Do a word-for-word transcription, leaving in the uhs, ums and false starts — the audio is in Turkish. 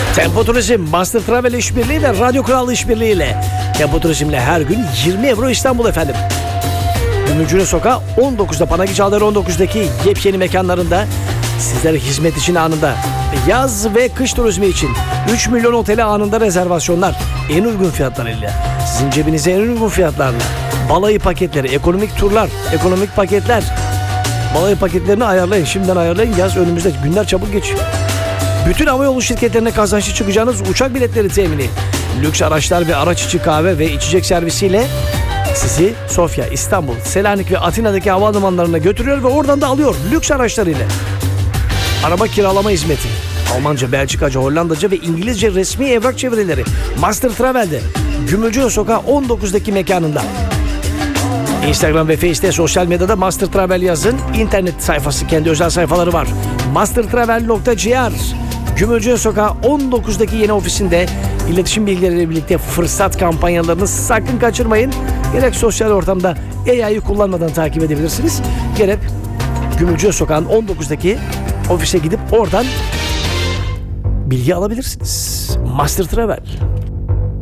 Tempo Turizm, Master Travel işbirliği ve Radyo Kral işbirliğiyle Tempo Turizm'le her gün yirmi euro İstanbul efendim. Gümülcüne Sokağı on dokuzda, Panagi Çağlar on dokuzdaki yepyeni mekanlarında sizlere hizmet için anında. Yaz ve kış turizmi için üç milyon otele anında rezervasyonlar en uygun fiyatlarıyla. Sizin cebinize en uygun fiyatlarla. Balayı paketleri, ekonomik turlar, ekonomik paketler. Balayı paketlerini ayarlayın. Şimdiden ayarlayın. Yaz önümüzde, günler çabuk geçiyor. Bütün havayolu şirketlerine kazançlı çıkacağınız uçak biletleri temini, lüks araçlar ve araç içi kahve ve içecek servisiyle sizi Sofya, İstanbul, Selanik ve Atina'daki havalimanlarına götürüyor ve oradan da alıyor lüks araçlarıyla. Araba kiralama hizmeti, Almanca, Belçikaca, Hollandaca ve İngilizce resmi evrak çevirileri Master Travel'de Gümülcüne Sokağı on dokuzdaki mekanında. Instagram ve Face'te, sosyal medyada Master Travel yazın. İnternet sayfası, kendi özel sayfaları var. mastertravel nokta c r. Gümülcüne Sokağı on dokuzdaki yeni ofisinde iletişim bilgileriyle birlikte fırsat kampanyalarını sakın kaçırmayın. Gerek sosyal ortamda A I'yi kullanmadan takip edebilirsiniz. Gerek Gümülcüne Sokağı'nın on dokuzdaki ofise gidip oradan bilgi alabilirsiniz. Master Travel.